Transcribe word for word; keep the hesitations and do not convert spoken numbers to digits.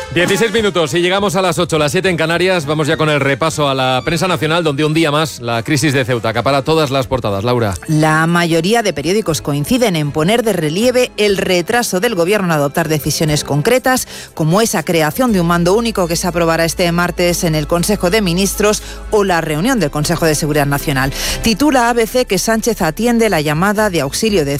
dieciséis minutos y llegamos a las ocho, las siete en Canarias. Vamos ya con el repaso a la prensa nacional, donde un día más la crisis de Ceuta acapara todas las portadas. Laura. La mayoría de periódicos coinciden en poner de relieve el retraso del Gobierno en adoptar decisiones concretas, como esa creación de un mando único que se aprobará este martes en el Consejo de Ministros o la reunión del Consejo de Seguridad Nacional. Titula A B C que Sánchez atiende la llamada de auxilio de